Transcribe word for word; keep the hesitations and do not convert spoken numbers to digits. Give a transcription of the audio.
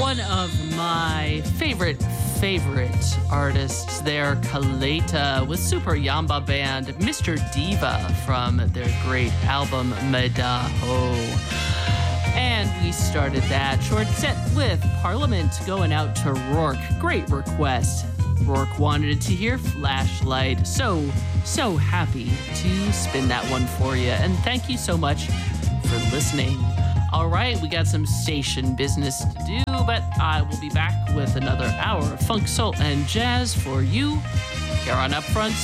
one of my favorite, favorite artists there, Kaleta, with Super Yamba Band, Mister Diva, from their great album, Madaho. And we started that short set with Parliament going out to Rourke. Great request. Rourke wanted to hear Flashlight. So, so happy to spin that one for you. And thank you so much for listening. All right, we got some station business to do, but I will be back with another hour of funk, soul, and jazz for you here on Upfront